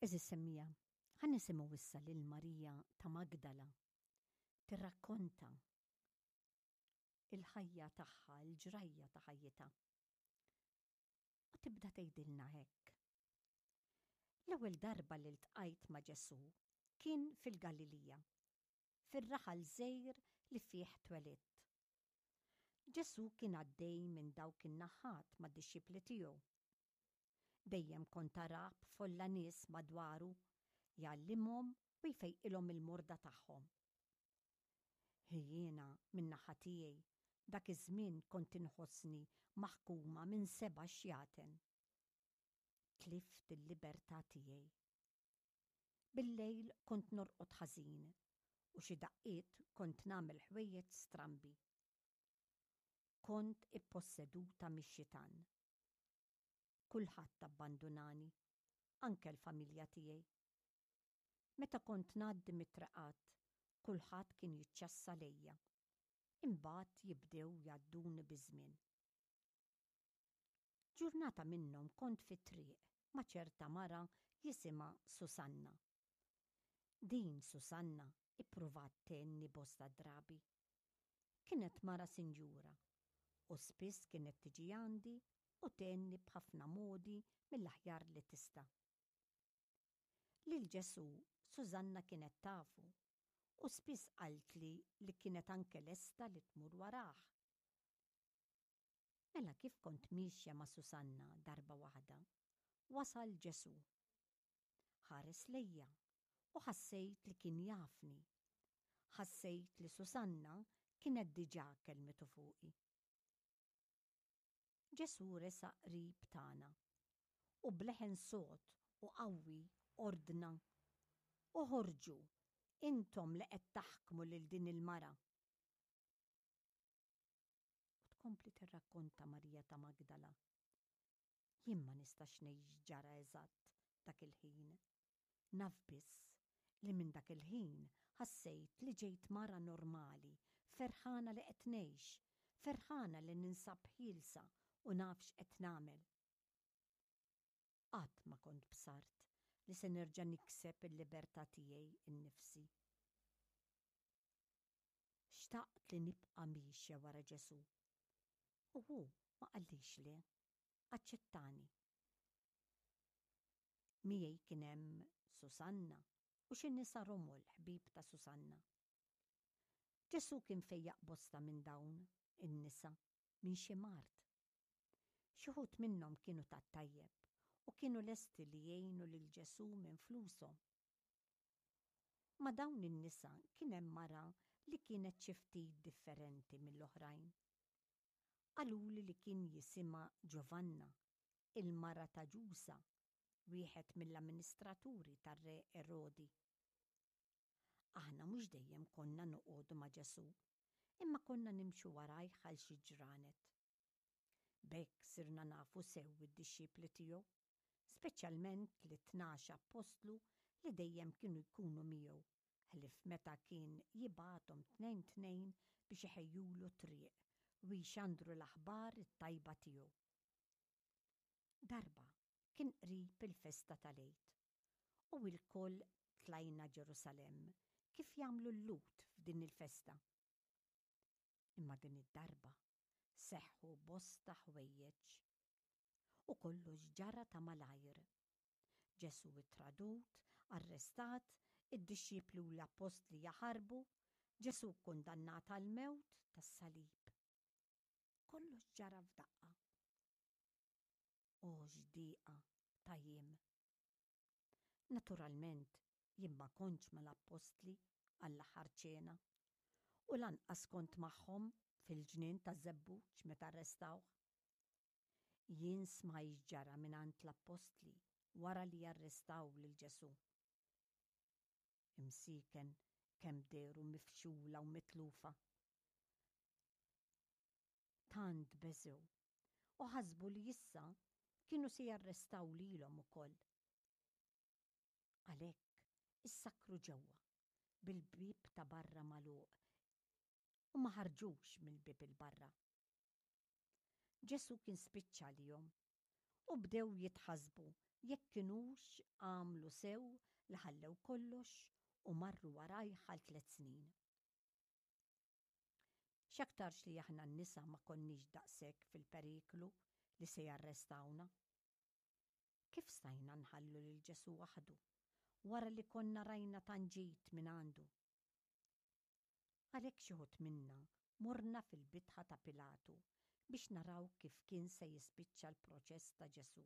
Eżis semmija, ħan nisimgħu issa lil Marija ta' Magdala tirrakkonta il-ħajja tagħha, il-ġrajja ta' ħajjitha. U tibda tgħidilna hekk. L-ewwel darba li ltqajt ma' Ġesu kien fil-Galilija, fir-raħal żgħir li fih twelidt. Ġesu kien għaddej minn dawk in-naħat mad-dixxipli tiegħu. Dejjem kont tarah b'folla nies madwaru jgħallimhom u jfejqilhom il-morda tagħhom. Jiena min-naħa tiegħi dak iż-żmien kont inħossni maħkuma minn 7 xjaten. Tlift il-libertà tiegħi. Bil-lejl kont norqod ħażin u xi daqqiet kont nagħmel ħwejjeġ strambi. Kont ipposseduta mix-xitan. Kulħadd abbandunani, anke l-familja tiegħi. Meta kont ngħaddi mit-traqat, kulħadd kien jiċċassa lejja. Imbagħad jibdew jgħadduni biż-żmien. Ġurnata minnhom kont fit-triq ma' ċerta mara jisimha Susanna. Din Susanna ippruvat tenni bosta drabi. Kienet mara sinjura u spiss kienet tiġi għandi u tenni b'ħafna modi mill-aħjar li tista'. Lil Ġesu Susanna kienet tafu u spiss qaltli li kienet anke lesta li tmur warah. Mela kif kont mixja ma' Susanna darba waħda, wasal Ġesu. Ħares lejja u ħassejt li kien jafni. Ħassejt li Susanna kienet diġà kelmetu fuqi. Ġesu resaq qrib tagħna u bleħen sod u qawwi ordna. Uħorġu, intom li qed taħkmu lil din il-mara. U tkompli tirrakkonta Marija ta' Magdala. Jien ma nistax ngħid ġara eżatt dak il-ħin. Naf biss li minn dak il-ħin ħassejt li ġejt mara normali, ferħana li qed ngħix, ferħana li ninsab ħielsa u nafx qed nagħmel. Qatt ma kont bsart li se nerġa' nikseb il-libertà tiegħi innifsi. Xtaqt li nibqa' mixja wara Ġesu. U hu ma qallix le, aċċettani. Miegħi kien hemm Susanna u xi nisa Romul ħbib ta' Susanna. Ġesu kien fejjaq bosta minn dawn in-nisa minn xi mart. Xi wħud minnhom kienu tat-tajjeb u kienu lesti li jgħinu lil Ġesu minn flushom. Ma dawn in-nisa kien hemm mara li kienet xi ftit differenti mill-oħrajn. Qaluli li kien jisimha Giovanna, il-mara ta' Ġusa, wieħed mill-amministraturi tar-re Erodi. Aħna mhux dejjem konna noqogħdu ma' Ġesu, imma konna nimxu warajh għal xi ġranet. B'hekk sirna nafu sew id-dixxipli tiegħu, speċjalment li 12 apostlu li dejjem kienu jkunu miegħu, ħlif meta kien jibgħathom 2 biex iħejjulu triq u jxandru l-aħbar it-tajba tiegħu. Darba kien qrib il-festa tal-Għid u l-koll tlajna Ġerusalemm kif jagħmlu l-lut f'din il-festa. Imma din id-darba seħħu bosta ħwejjeġ u kollox ġara ta' malajr. Ġesu ittradut, arrestat, id-dixxiplu u l-apostli jaħarbu, Ġesu kundannat għal mewt tas-salib. Kollox ġara f'daqqa. O x'dieqa ta' jiem. Naturalment jien ma kontx mal-apostli għall-aħħar ċena u lanqas kont magħhom fil-ġnien taż-żebbuġ meta arrestawh. Jien smajt ġara mingħand l-apostli wara li jarrestaw lil Ġesu. Imsiken kemm dehru mifxula u mitlufa. Tant beżew u ħasbu li issa kienu se jarrestaw lilhom ukoll. Għalhekk issakru ġewwa bil-bib ta' barra magħluq u ma ħarġux mill-bib il-barra. Ġesu kien spiċċa lihom u bdew jitħasbu jekk kinux għamlu sew li ħallew kollox u marru warajħ għal 3 snin. X'aktarx li aħna n-nisa ma konniex daqshekk fil-periklu li se jarrestawna. Kif stajna nħallu lil Ġesu waħdu wara li konna rajna tanġit minn għandu? Għalhekk xi ħud minna morna fil-bitħa ta' Pilatu biex naraw kif kien se jispiċċa l-proċess ta' Ġesu.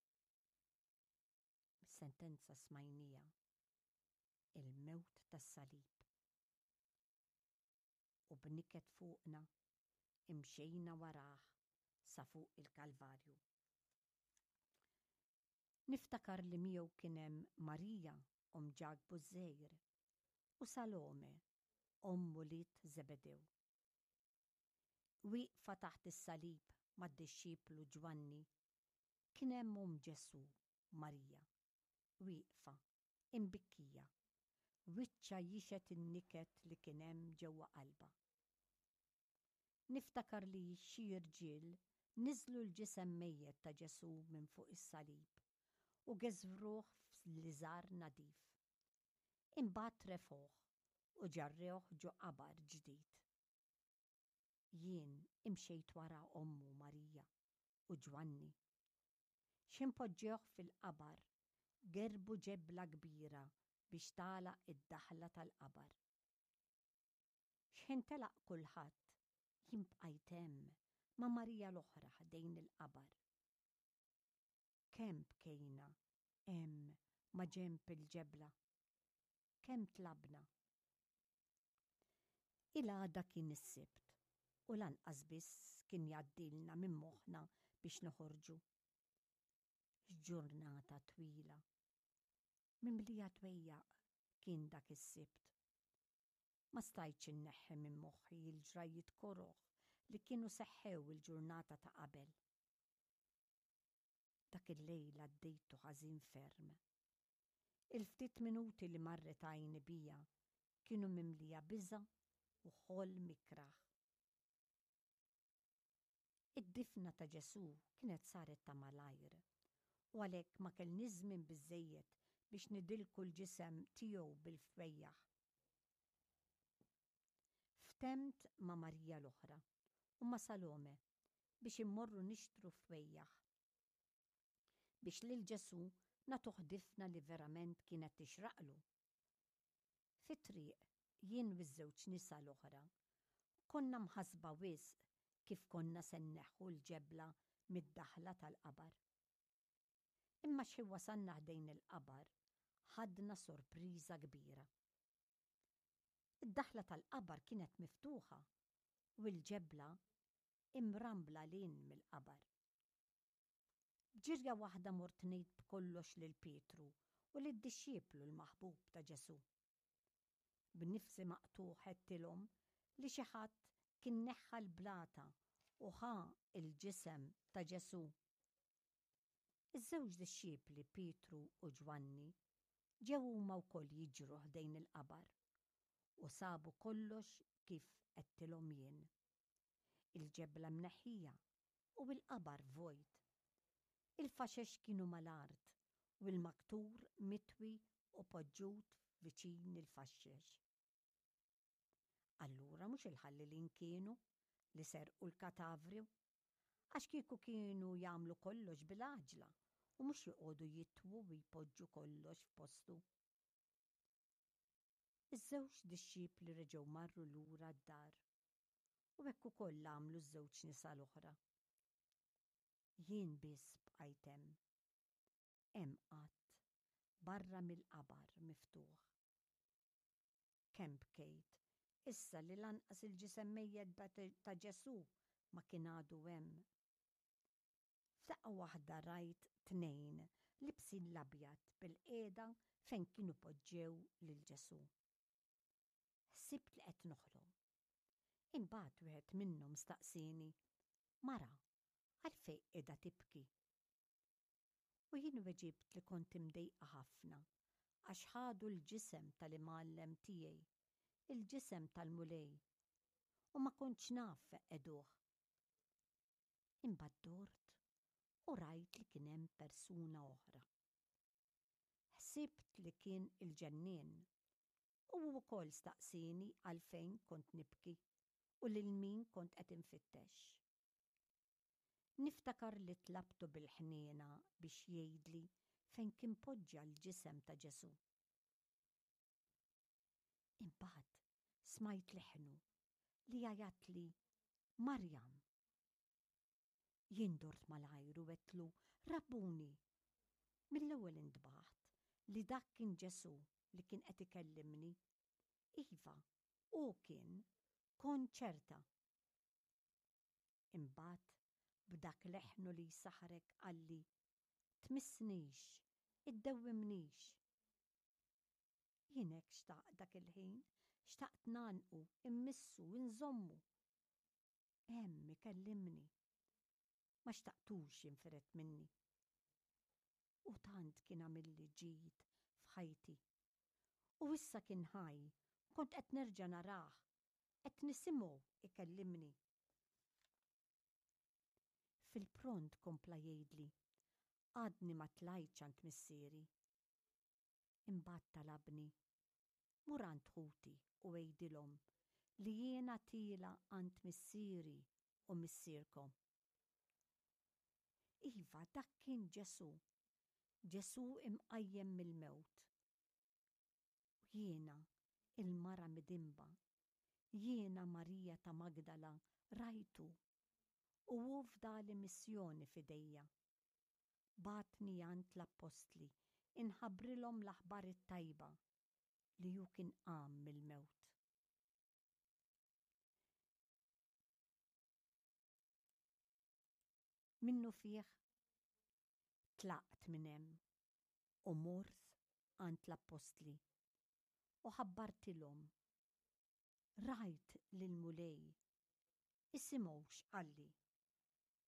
Sentenza smajnija il-mewt tas-salib. U b'niket fuqna imxejna warah sa fuq il-Kalvarju. Niftakar li miegħu kien hemm Marija Ġagbu żgħir u Salome ommu Liet Zebedew. Wieqfa taħt is-salib mad-dixxiplu Ġwanni kien hemm Ġesu Marija, wieqfa imbikkija, wiċċa jixet in-niket li kien hemm ġewwa qalbha. Niftakar li xi irġiel niżlu l-ġisem mejjed ta' Ġesu minn fuq is-salib u geżvruh f'liżar nadif. Imbagħad refuh u ġarrewh ġo qabar ġdid. Jien imxejt wara ommu Marija u Ġwanni. X'impoġġewh fil-qabar gerbu ġebla kbira biex tagħlaq id-daħla tal-qabar. X'intelaq kulħadd jien bqajt hemm ma' Marija l-oħra ħdejn il-qabar. Kemm bkejna hemm ma' ġenb il-ġebla, kemm tlabna. Il-għada kien is-sibt u lanqas biss kien jgħaddilna minn moħħna biex noħorġu. X'ġurnata twila. Mimlija twejjaq kien dak is-sibt. Ma stajtx inneħħi minn moħħi l-ġrajiet koroħ li kienu seħħew il-ġurnata ta' qabel. Dak il-lejl għaddejtu ħażin ferm. Il-ftit minuti li marret għajni bija kienu mimlija biża' u ħolm ikraħ. Id-difna ta' Ġesu kienet saret ta' malajr u għalhekk ma kellniex żmien biżżejjed biex nidilku l-ġisem tiegħu bil-fwejjaħ. Ftemt ma' Marija l-oħra u ma' Salome biex immorru nixtru fwejjaħ biex lil Ġesu nagħtuh difna li verament kienet tixraqlu. Fit-triq jien u ż-żewġ nisa l-oħra konna mħassba wisq kif konna se nneħħu l-ġebla mid-daħla tal-qabar. Imma xi wasalna ħdejn il-qabar ħadna sorpriża kbira. Id-daħla tal-qabar kienet miftuħa u l-ġebla imrambla lin mill-qabar. B'ġirja waħda mort ngħid b'kollox lil Pietru u lid-dixxieplu l-maħbub ta' Ġesu. B'nifsi maqtuħ għedtilhom li xi ħadd kien neħħa l-blata u ħa il-ġisem ta' Ġesu. Iż-żewġ dixxiepli Pietru u Ġwanni ġew huma wkoll jiġru ħdejn il-qabar u sabu kollox kif għedtilhom jien. Il-ġebla mneħħija u l-qabar vojt. Il-faxex kienu mal-art u l-maktur mitwi u poġġut viċin il-faxxex. Allura mhux il-ħallilin kienu li serqu l-katavri għax kieku kienu jagħmlu kollox bil-għaġla u mhux joqogħdu jitwu u jpoġġu kollox f'postu. Iż-żewġ dixxiepli reġgħu marru lura d-dar u hekk ukoll għamlu ż-żewġ nisa l-oħra. Jien biss bqajt hemm qatt barra mill-qabar miftuħ. Kemm bkejt issa li lanqas il-ġisem mejjed ta' Ġesu ma kien għadu hemm. F'daqqa waħda rajt tnejn libsin l-abjad bil-qiegħda fejn kienu poġġew lil Ġesu. Ħsibt li qed noħlom. Imbagħad wieħed minnhom staqsini: Mara, għalfejn qiegħda tibki? U jien weġibt li kont imdejqa ħafna għax ħadu l-ġisem tal-imgħallem tiegħi, il-ġisem tal-mulej, u ma kontx naf feqquh. Imbagħad dort u rajt li kien hemm persuna oħra ħsibt li kien il-ġennien. U wkoll staqsini għalfejn kont nibki u lil min kont qed infittex. Niftakar li tlabtu bil-ħniena biex jgħidli fejn kien poġġa l-ġisem ta' Ġesu. Imbagħad smajt leħnu li jgħidli Marjam. Jien dort malajr u għetlu Rabbuni. Mill-ewwel intbaħt li dak kien Ġesu li kien qed ikellimni. Iva, u kien kont ċerta. Imbagħad b'dak leħnu li jsaħrek qalli tmissnix, iddewwimnix. Jien hekk xtaqt dak il-ħin, xtaqt nanqu, immissu, inżommu. Hemm ikellimni. Ma xtaqtux jinfred minni. U tant kien għamilli ġid f'ħajti. U issa kien ħaj, kont qed nerġa' narah, qed nisimgħu ikellimni. Fil-pront kompla jgħidli, għadni ma tlajtx għand missieri. Imbagħad talabni, mur għand ħuti u għejdilhom li jiena tila għand missieri u missierkom. Iva, dak kien Ġesu. Ġesu imqajjem mill-mewt. Jiena, il-mara midimba, jiena Marija ta' Magdala rajtu u hu fdali missjoni f'idejja. Batni għand l-Apostli inħabbrilhom l-aħbar it-tajba li hu kien qam mill-mewt. Minnu fih tlaqt minn hemm u mort għand l-Apostli u ħabbartilhom. Rajt lil mulej isimgħu x'qalli.